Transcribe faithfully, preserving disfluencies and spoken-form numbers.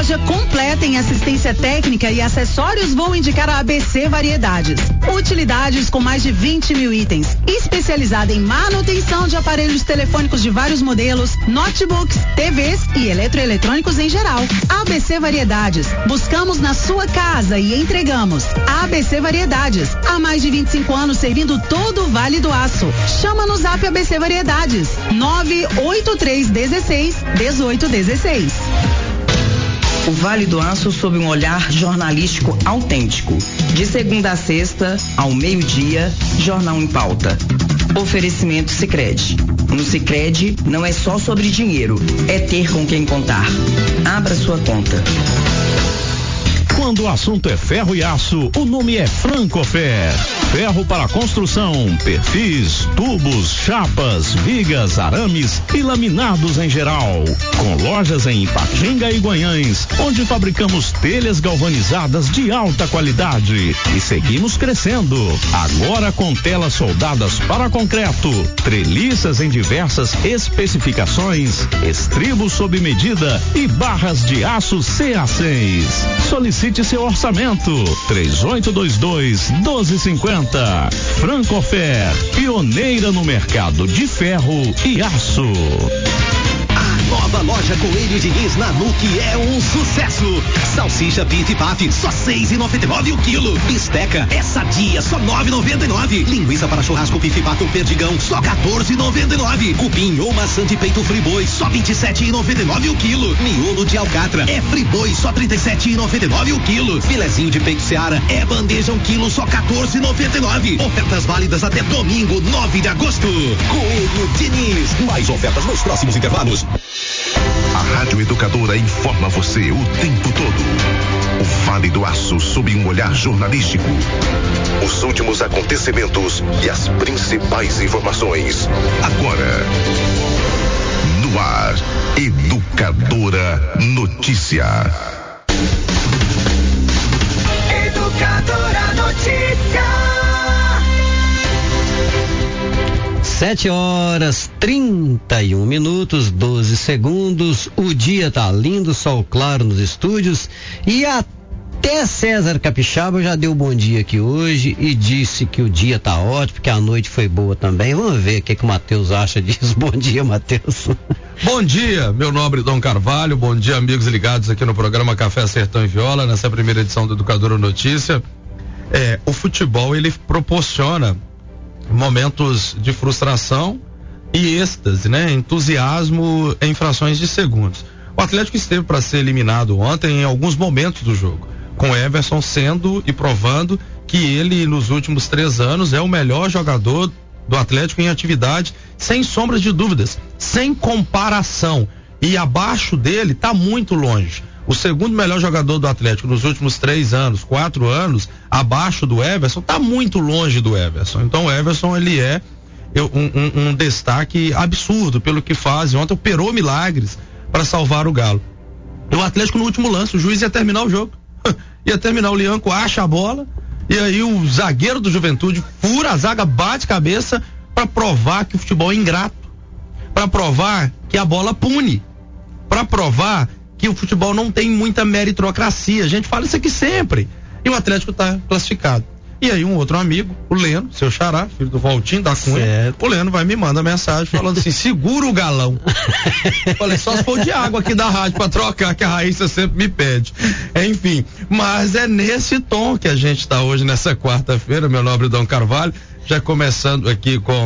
loja completa em assistência técnica e acessórios, vou indicar a A B C Variedades. Utilidades com mais de vinte mil itens. Especializada em manutenção de aparelhos telefônicos de vários modelos, notebooks, T Vs e eletroeletrônicos em geral. A B C Variedades. Buscamos na sua casa e entregamos. A B C Variedades. Há mais de vinte e cinco anos servindo todo o Vale do Aço. Chama no Zap A B C Variedades. nove oito três um seis, um oito um seis. O Vale do Aço sob um olhar jornalístico autêntico. De segunda a sexta, ao meio-dia, Jornal em Pauta. Oferecimento Sicredi. No Sicredi não é só sobre dinheiro, é ter com quem contar. Abra sua conta. Quando o assunto é ferro e aço, o nome é Francofer. Ferro para construção, perfis, tubos, chapas, vigas, arames e laminados em geral. Com lojas em Ipatinga e Guanhães, onde fabricamos telhas galvanizadas de alta qualidade. E seguimos crescendo. Agora com telas soldadas para concreto, treliças em diversas especificações, estribos sob medida e barras de aço C A seis. Solicite seu orçamento. três oito dois dois, um dois cinco zero. Francofer, pioneira no mercado de ferro e aço. Nova loja Coelho Diniz na N U C é um sucesso. Salsicha Pit Paf, só seis e noventa e nove o quilo. Bisteca é sadia, só nove e noventa e nove. Linguiça para churrasco Pif Paf ou Perdigão, só quatorze e noventa e nove. Cupim ou maçã de peito Friboi, só vinte e sete e noventa e nove o quilo. Miolo de alcatra é Friboi, só trinta e sete e noventa e nove o quilo. Filezinho de peito Seara é bandeja um quilo, só quatorze e noventa e nove. Ofertas válidas até domingo, nove de agosto. Coelho Diniz, mais ofertas nos próximos intervalos. A Rádio Educadora informa você o tempo todo. O Vale do Aço sob um olhar jornalístico. Os últimos acontecimentos e as principais informações. Agora, no ar, Educadora Notícia. Educadora Notícia. Sete horas, trinta e um minutos, doze segundos. O dia tá lindo, sol claro nos estúdios. E até César Capixaba já deu bom dia aqui hoje e disse que o dia tá ótimo, que a noite foi boa também. Vamos ver o que, que o Matheus acha disso. Bom dia, Matheus. Bom dia, meu nobre Dom Carvalho. Bom dia, amigos ligados aqui no programa Café Sertão e Viola, nessa primeira edição do Educadora Notícia. É, o futebol, ele proporciona momentos de frustração e êxtase, né? Entusiasmo em frações de segundos. O Atlético esteve para ser eliminado ontem em alguns momentos do jogo, com Everson sendo e provando que ele, nos últimos três anos, é o melhor jogador do Atlético em atividade, sem sombras de dúvidas, sem comparação. E abaixo dele está muito longe. O segundo melhor jogador do Atlético nos últimos três anos, quatro anos, abaixo do Everson, está muito longe do Everson. Então o Everson, ele é um, um, um destaque absurdo pelo que faz. Ontem operou milagres para salvar o Galo. E o Atlético, no último lance, o juiz ia terminar o jogo. Ia terminar, o Lianco acha a bola, e aí o zagueiro do Juventude fura a zaga, bate cabeça para provar que o futebol é ingrato, para provar que a bola pune, para provar que o futebol não tem muita meritocracia. A gente fala isso aqui sempre. E o Atlético está classificado. E aí um outro amigo, o Leno, seu xará, filho do Valtinho da Cunha, certo. O Leno vai me mandar mensagem falando assim: segura o galão. Falei, só se for de água aqui da rádio pra trocar, que a Raíssa sempre me pede. Enfim, mas é nesse tom que a gente está hoje, nessa quarta-feira, meu nobre Dom Carvalho, já começando aqui com